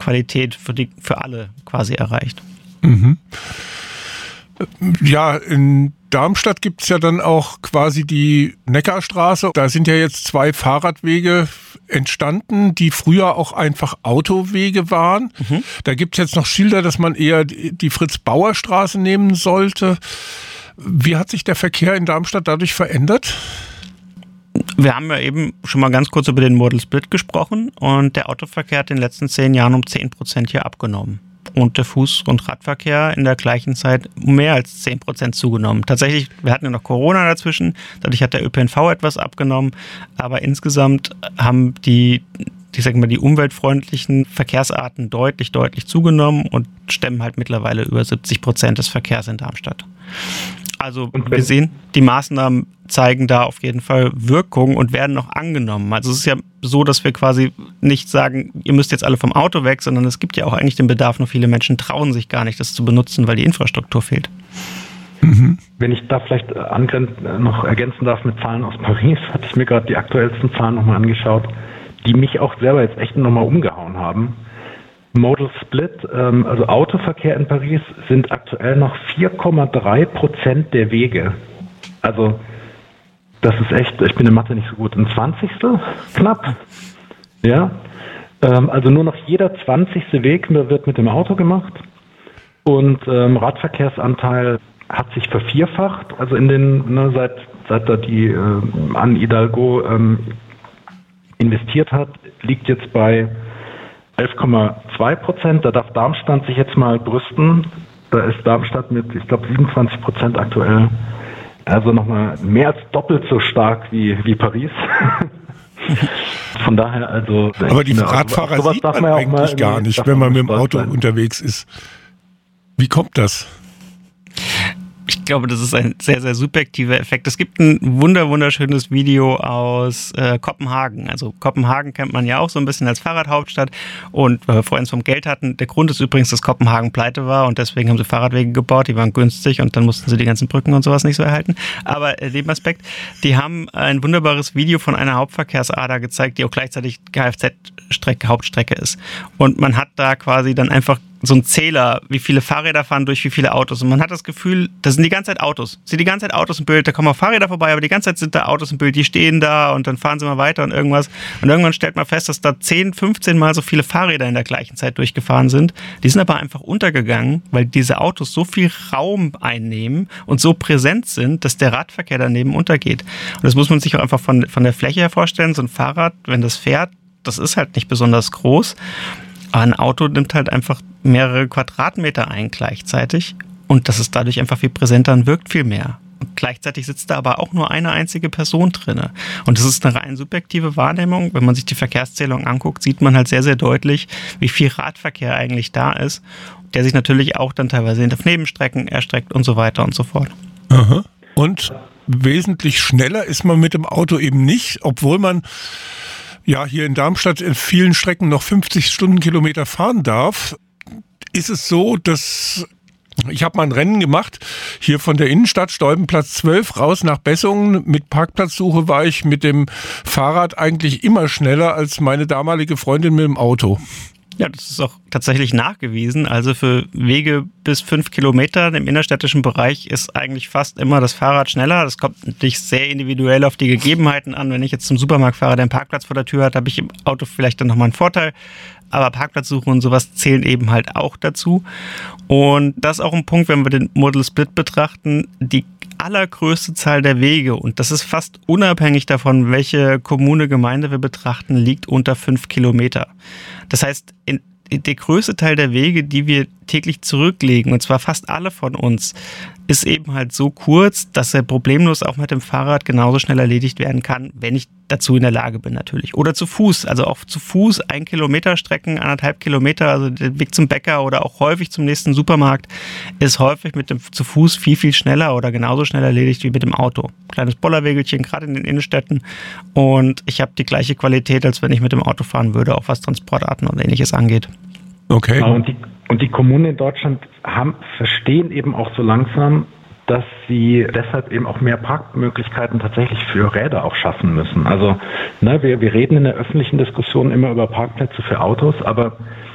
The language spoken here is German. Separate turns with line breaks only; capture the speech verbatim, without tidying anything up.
Qualität für, die, für alle quasi erreicht.
Mhm. Ja, in Darmstadt gibt es ja dann auch quasi die Neckarstraße. Da sind ja jetzt zwei Fahrradwege entstanden, die früher auch einfach Autowege waren. Mhm. Da gibt es jetzt noch Schilder, dass man eher die Fritz-Bauer-Straße nehmen sollte. Wie hat sich der Verkehr in Darmstadt dadurch verändert?
Wir haben ja eben schon mal ganz kurz über den Modal Split gesprochen und der Autoverkehr hat in den letzten zehn Jahren um zehn Prozent hier abgenommen. Und der Fuß- und Radverkehr in der gleichen Zeit um mehr als zehn Prozent zugenommen. Tatsächlich, wir hatten ja noch Corona dazwischen, dadurch hat der Ö P N V etwas abgenommen, aber insgesamt haben die, ich sag mal, die umweltfreundlichen Verkehrsarten deutlich, deutlich zugenommen und stemmen halt mittlerweile über siebzig Prozent des Verkehrs in Darmstadt. Also wir sehen, die Maßnahmen zeigen da auf jeden Fall Wirkung und werden noch angenommen. Also es ist ja so, dass wir quasi nicht sagen, ihr müsst jetzt alle vom Auto weg, sondern es gibt ja auch eigentlich den Bedarf, nur viele Menschen trauen sich gar nicht, das zu benutzen, weil die Infrastruktur fehlt.
Mhm. Wenn ich da vielleicht noch ergänzen darf mit Zahlen aus Paris, hatte ich mir gerade die aktuellsten Zahlen nochmal angeschaut, die mich auch selber jetzt echt nochmal umgehauen haben. Modal Split, also Autoverkehr in Paris, sind aktuell noch vier Komma drei Prozent der Wege. Also das ist echt, ich bin in Mathe nicht so gut, ein Zwanzigstel knapp. Ja, also nur noch jeder zwanzigste Weg wird mit dem Auto gemacht und ähm, Radverkehrsanteil hat sich vervierfacht. Also in den ne, seit seit da die äh, Anne Hidalgo ähm, investiert hat, liegt jetzt bei elf Komma zwei Prozent. Da darf Darmstadt sich jetzt mal brüsten. Da ist Darmstadt mit, ich glaube, siebenundzwanzig Prozent aktuell. Also nochmal mehr als doppelt so stark wie, wie Paris. Von daher also...
Aber die Radfahrer also, sieht man, man eigentlich gar nicht, wenn man mit dem Auto sein. unterwegs ist. Wie kommt das?
Ich glaube, das ist ein sehr, sehr subjektiver Effekt. Es gibt ein wunder, wunderschönes Video aus äh, Kopenhagen. Also Kopenhagen kennt man ja auch so ein bisschen als Fahrradhauptstadt. Und weil wir vorhin vom Geld hatten, der Grund ist übrigens, dass Kopenhagen pleite war und deswegen haben sie Fahrradwege gebaut, die waren günstig und dann mussten sie die ganzen Brücken und sowas nicht so erhalten. Aber äh, Nebenaspekt, die haben ein wunderbares Video von einer Hauptverkehrsader gezeigt, die auch gleichzeitig Kfz-Strecke, Hauptstrecke ist. Und man hat da quasi dann einfach so ein Zähler, wie viele Fahrräder fahren durch wie viele Autos. Und man hat das Gefühl, das sind die ganze Zeit Autos. Es sind die ganze Zeit Autos im Bild, da kommen auch Fahrräder vorbei, aber die ganze Zeit sind da Autos im Bild, die stehen da und dann fahren sie mal weiter und irgendwas. Und irgendwann stellt man fest, dass da zehn, fünfzehn Mal so viele Fahrräder in der gleichen Zeit durchgefahren sind. Die sind aber einfach untergegangen, weil diese Autos so viel Raum einnehmen und so präsent sind, dass der Radverkehr daneben untergeht. Und das muss man sich auch einfach von, von der Fläche her vorstellen. So ein Fahrrad, wenn das fährt, das ist halt nicht besonders groß. Aber ein Auto nimmt halt einfach mehrere Quadratmeter ein gleichzeitig und das ist dadurch einfach viel präsenter und wirkt viel mehr. Und gleichzeitig sitzt da aber auch nur eine einzige Person drin. Und das ist eine rein subjektive Wahrnehmung. Wenn man sich die Verkehrszählung anguckt, sieht man halt sehr, sehr deutlich, wie viel Radverkehr eigentlich da ist, der sich natürlich auch dann teilweise auf Nebenstrecken erstreckt und so weiter und so fort.
Aha. Und wesentlich schneller ist man mit dem Auto eben nicht, obwohl man ja hier in Darmstadt in vielen Strecken noch fünfzig Stundenkilometer fahren darf. Ist es so, dass ich habe mal ein Rennen gemacht, hier von der Innenstadt, Stolpenplatz zwölf, raus nach Bessungen. Mit Parkplatzsuche war ich mit dem Fahrrad eigentlich immer schneller als meine damalige Freundin mit dem Auto.
Ja, das ist auch tatsächlich nachgewiesen. Also für Wege bis fünf Kilometer im innerstädtischen Bereich ist eigentlich fast immer das Fahrrad schneller. Das kommt natürlich sehr individuell auf die Gegebenheiten an. Wenn ich jetzt zum Supermarkt fahre, der einen Parkplatz vor der Tür hat, habe ich im Auto vielleicht dann nochmal einen Vorteil. Aber Parkplatzsuche und sowas zählen eben halt auch dazu. Und das ist auch ein Punkt, wenn wir den Modal Split betrachten, die allergrößte Zahl der Wege, und das ist fast unabhängig davon, welche Kommune, Gemeinde wir betrachten, liegt unter fünf Kilometer. Das heißt, in, in der größte Teil der Wege, die wir täglich zurücklegen, und zwar fast alle von uns, ist eben halt so kurz, dass er problemlos auch mit dem Fahrrad genauso schnell erledigt werden kann, wenn ich dazu in der Lage bin natürlich. Oder zu Fuß, also auch zu Fuß ein Kilometer Strecken, anderthalb Kilometer, also der Weg zum Bäcker oder auch häufig zum nächsten Supermarkt, ist häufig mit dem zu Fuß viel, viel schneller oder genauso schnell erledigt wie mit dem Auto. Kleines Bollerwägelchen, gerade in den Innenstädten, und ich habe die gleiche Qualität, als wenn ich mit dem Auto fahren würde, auch was Transportarten und Ähnliches angeht.
Okay.
Und die, und die Kommunen in Deutschland haben, verstehen eben auch so langsam, dass sie deshalb eben auch mehr Parkmöglichkeiten tatsächlich für Räder auch schaffen müssen. Also ne, wir, wir reden in der öffentlichen Diskussion immer über Parkplätze für Autos, aber